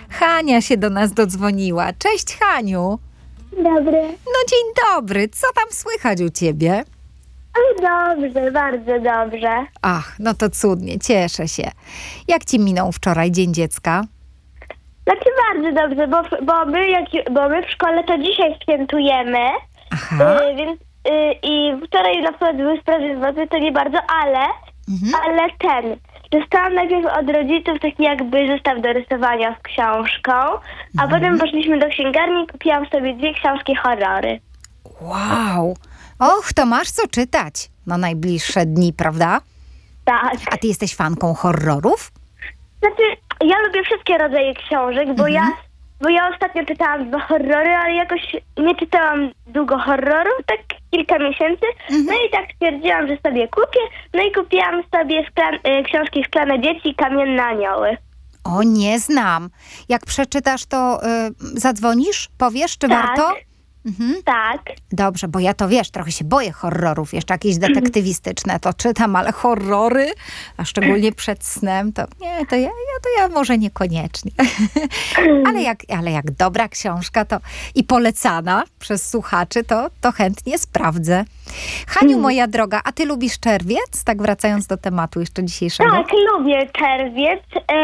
Hania się do nas dodzwoniła. Cześć, Haniu. Dobry. No dzień dobry. Co tam słychać u ciebie? Dobrze, bardzo dobrze. Ach, no to cudnie, cieszę się. Jak ci minął wczoraj Dzień Dziecka? Znaczy bardzo dobrze, bo my w szkole to dzisiaj świętujemy, Aha. więc i wczoraj na przykład były sprawy z wody, to nie bardzo, ale dostałam najpierw od rodziców taki jakby zestaw do rysowania z książką, a potem poszliśmy do księgarni i kupiłam sobie 2 książki horrory. Wow. Och, to masz co czytać na najbliższe dni, prawda? Tak. A ty jesteś fanką horrorów? Znaczy, ja lubię wszystkie rodzaje książek, bo ja ostatnio czytałam 2 horrory, ale jakoś nie czytałam długo horrorów, tak kilka miesięcy. No i tak stwierdziłam, że sobie kupię. No i kupiłam sobie książki Szklane dzieci i Kamienne anioły. O, nie znam. Jak przeczytasz, to zadzwonisz? Powiesz, czy Tak. warto? Tak. Dobrze, bo ja to wiesz, trochę się boję horrorów, jeszcze jakieś detektywistyczne to czytam, ale horrory, a szczególnie przed snem, to nie, to ja może niekoniecznie. ale jak dobra książka to i polecana przez słuchaczy, to chętnie sprawdzę. Haniu, moja droga, a ty lubisz czerwiec? Tak wracając do tematu jeszcze dzisiejszego. Tak, lubię czerwiec.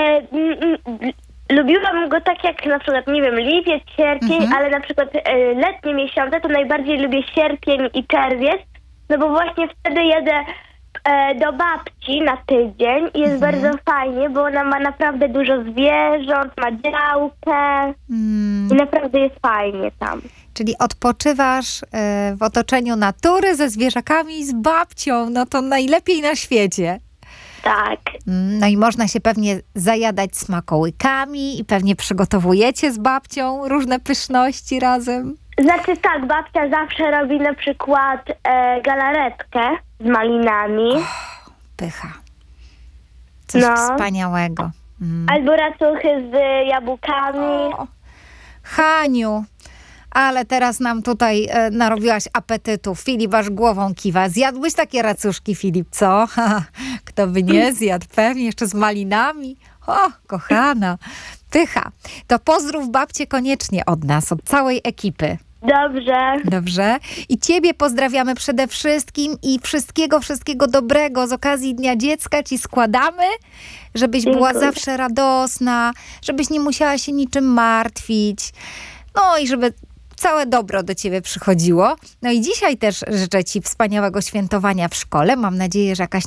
Lubiłam go tak jak na przykład, nie wiem, lipiec, sierpień, ale na przykład letnie miesiące to najbardziej lubię sierpień i czerwiec, no bo właśnie wtedy jedę do babci na tydzień i jest bardzo fajnie, bo ona ma naprawdę dużo zwierząt, ma działkę i naprawdę jest fajnie tam. Czyli odpoczywasz w otoczeniu natury ze zwierzakami i z babcią, no to najlepiej na świecie. Tak. No i można się pewnie zajadać smakołykami i pewnie przygotowujecie z babcią różne pyszności razem. Znaczy tak, babcia zawsze robi na przykład galaretkę z malinami. Pycha. Coś wspaniałego. Albo racuchy z jabłkami. Haniu, ale teraz nam tutaj narobiłaś apetytu. Filip aż głową kiwa. Zjadłbyś takie racuszki, Filip, co? Kto by nie zjadł? Pewnie jeszcze z malinami. O, kochana, pycha. To pozdrów babcię koniecznie od nas, od całej ekipy. Dobrze. Dobrze. I ciebie pozdrawiamy przede wszystkim i wszystkiego dobrego z okazji Dnia Dziecka ci składamy, żebyś była zawsze radosna, żebyś nie musiała się niczym martwić. No i żeby całe dobro do ciebie przychodziło. No i dzisiaj też życzę ci wspaniałego świętowania w szkole. Mam nadzieję, że jakaś